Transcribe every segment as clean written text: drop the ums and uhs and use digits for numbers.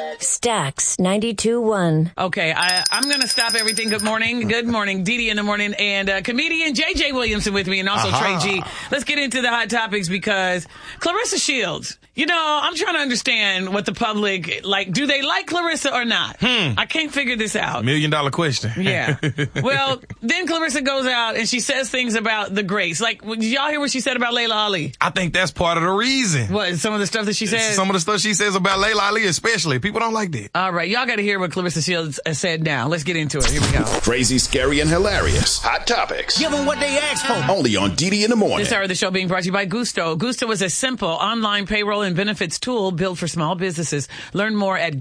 Stax 92.1. Okay, I'm going to stop everything. Good morning. Good morning. Dee Dee in the morning. And comedian J.J. Williamson with me, and also Trey G. Let's get into the hot topics because Clarissa Shields, you know, I'm trying to understand what the public, like, do they like Clarissa or not? I can't figure this out. $1 million question. Yeah. Well, then Clarissa goes out and she says things about the greats. Like, did y'all hear what she said about Layla Ali? I think that's part of the reason. What, some of the stuff that she said? Some of the stuff she says about Layla Ali especially. People don't like that. All right, y'all got to hear what Clarissa Shields said now. Let's get into it. Here we go. Crazy, scary, and hilarious. Hot topics. Give them what they asked for. Only on Dee in the morning. This hour of the show being brought to you by Gusto. Gusto is a simple online payroll and benefits tool built for small businesses. Learn more at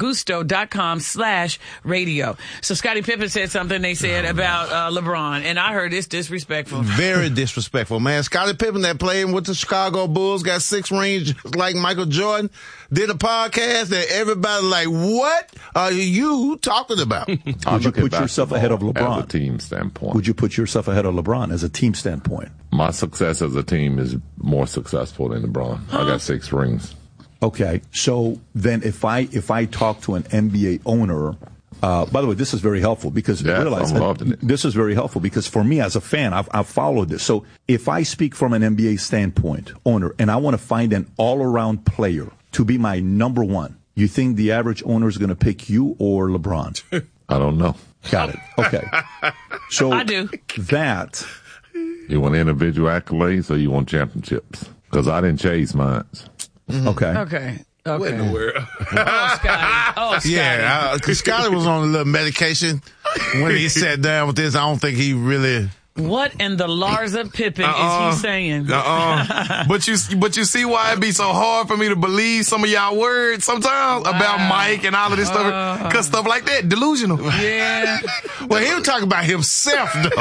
gusto.com/radio. So Scottie Pippen said something they said about LeBron, and I heard it's disrespectful. Very disrespectful, man. Scottie Pippen that playing with the Chicago Bulls, got 6 rings just like Michael Jordan, did a podcast that everybody like, what are you talking about? Would you put yourself ahead of LeBron? As a team standpoint. Would you put yourself ahead of LeBron as a team standpoint? My success as a team is more successful than LeBron. I got 6 rings. Okay, so then if I talk to an NBA owner, by the way, this is very helpful because realize this is very helpful because for me as a fan, I've followed this. So if I speak from an NBA standpoint, owner, and I want to find an all-around player to be my number one, you think the average owner is going to pick you or LeBron? I don't know. Got it. Okay. So I do. That. You want individual accolades or you want championships? Because I didn't chase mine. Okay. Okay. What in the world? Oh, Scotty. Yeah, because Scotty was on a little medication when he sat down with this. I don't think he really... What in the Larsa Pippen is he saying? But you see why it be so hard for me to believe some of y'all words sometimes about Mike and all of this stuff, because stuff like that delusional. Yeah. Well, he was talking about himself though,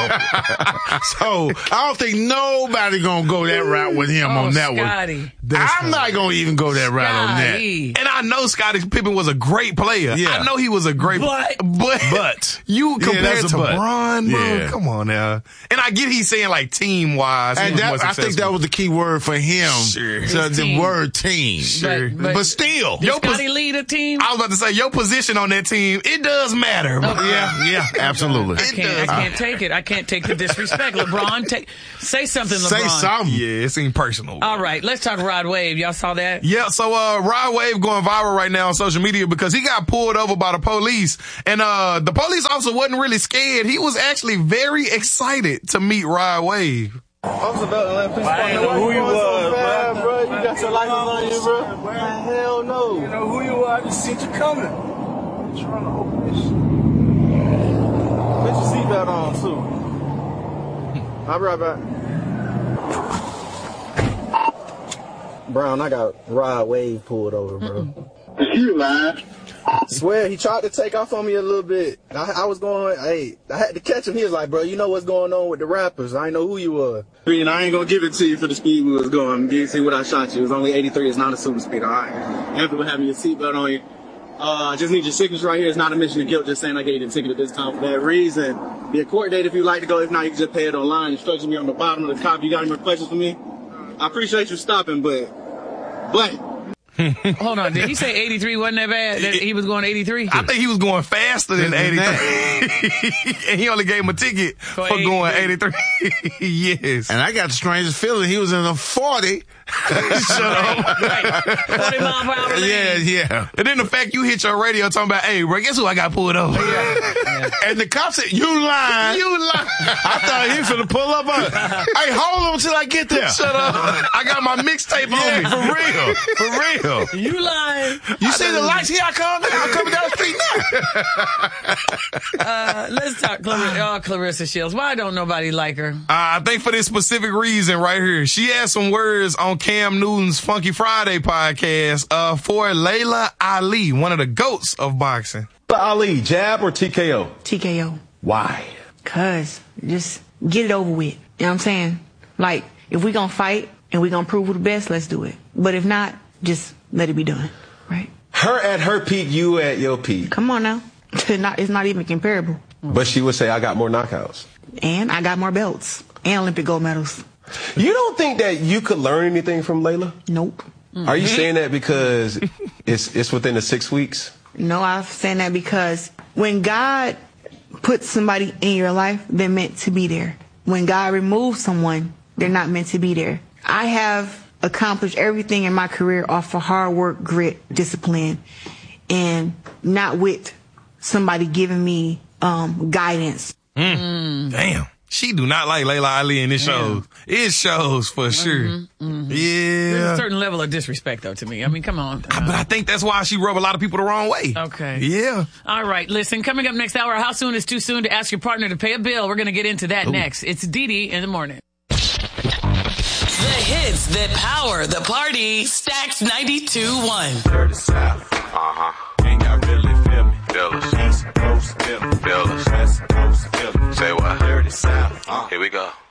so I don't think nobody gonna go that route with him on that Scotty. one. I'm not gonna even go that route on that. And I know Scottie Pippen was a great player. Yeah. I know he was a great but you compared to Bron, bro. Yeah. Come on now. And I get he's saying like team wise. And I think that was the key word for him. Sure. So the word team. Sure. But still. Did Scotty lead a team? I was about to say your position on that team, it does matter. Yeah, absolutely. I can't take it. I can't take the disrespect. LeBron, say something, LeBron. Say something. Yeah, it seemed personal. All right, let's talk Rod Wave. Y'all saw that? Yeah, so Rod Wave going viral right now on social media because he got pulled over by the police. And the police officer wasn't really scared. He was actually very excited to meet Rod Wave. I was about to let people know who you was, bro. You got your license on you, bro? Hell no. You know who you are? I just seen you coming. I'm trying to open this shit. Put your seatbelt on, too. I'll be right back. Brown, I got Rod Wave pulled over, bro. It's you, man. Swear, he tried to take off on me a little bit. I was going, I had to catch him. He was like, bro, you know what's going on with the rappers. I know who you were. I mean, I ain't gonna give it to you for the speed we was going. You see what I shot you. It was only 83. It's not a super speed, all right? After having your seatbelt on you, I just need your signature right here. It's not a mission of guilt, just saying I gave you the ticket at this time for that reason. Be a court date if you'd like to go. If not, you can just pay it online. Instructions me on the bottom of the copy. You got any more questions for me? I appreciate you stopping, but... Hold on, did he say 83 wasn't that bad? That he was going 83? I think he was going faster than 83. And he only gave him a ticket for going 83. Yes. And I got the strangest feeling he was in a 40. Shut up. Right. 40 mile per hour lane. Yeah. And then the fact you hit your radio talking about, hey, bro, guess who I got pulled over? Yeah. And the cop said, you lying. You lying. I thought he was finna pull up on hey, hold on until I get there. Shut up. I got my mixtape on me. For real. For real. You lying. You see the lights? Here I come. I'm coming down the street now. Let's talk Clarissa Shields. Why don't nobody like her? I think for this specific reason right here. She had some words on Cam Newton's Funky Friday podcast for Layla Ali, one of the GOATs of boxing. Ali, jab or TKO? TKO. Why? Cause just get it over with. You know what I'm saying? Like, if we gonna fight and we gonna prove who the best, let's do it. But if not, just let it be done. Right? Her at her peak, you at your peak. Come on now. It's not even comparable. But she would say, I got more knockouts. And I got more belts. And Olympic gold medals. You don't think that you could learn anything from Layla? Nope. Are you saying that because it's within the 6 weeks? No, I'm saying that because when God puts somebody in your life, they're meant to be there. When God removes someone, they're not meant to be there. I have accomplished everything in my career off of hard work, grit, discipline, and not with somebody giving me guidance. Damn. She do not like Layla Ali in this show. It shows for sure. Yeah. There's a certain level of disrespect, though, to me. I mean, come on. But I think that's why she rub a lot of people the wrong way. Okay. Yeah. All right. Listen, coming up next hour, how soon is too soon to ask your partner to pay a bill? We're going to get into that next. It's Dee in the morning. The hits that power the party. Stacks 92.1. Dirty South. Can y'all really feel me? Feel us. East Coast, feel us. West Coast, feel us. Say what? Dirty South. Here we go.